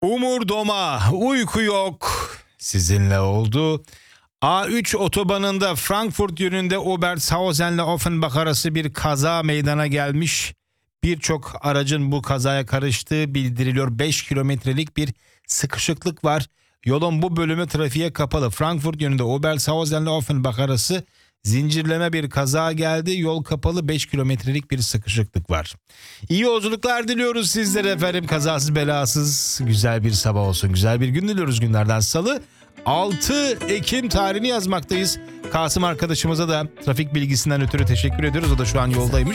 Umurdoma uyku yok sizinle oldu. A3 otobanında Frankfurt yönünde Obershausen ile Offenbach arası bir kaza meydana gelmiş. Birçok aracın bu kazaya karıştığı bildiriliyor. 5 kilometrelik bir sıkışıklık var. Yolun bu bölümü trafiğe kapalı. Frankfurt yönünde Obershausen ile Offenbach arası zincirleme bir kaza geldi. Yol kapalı, 5 kilometrelik bir sıkışıklık var. İyi yolculuklar diliyoruz sizlere efendim. Kazasız belasız güzel bir sabah olsun. Güzel bir gün diliyoruz günlerden salı. 6 Ekim tarihini yazmaktayız. Kasım arkadaşımıza da trafik bilgisinden ötürü teşekkür ediyoruz. O da şu an yoldaymış.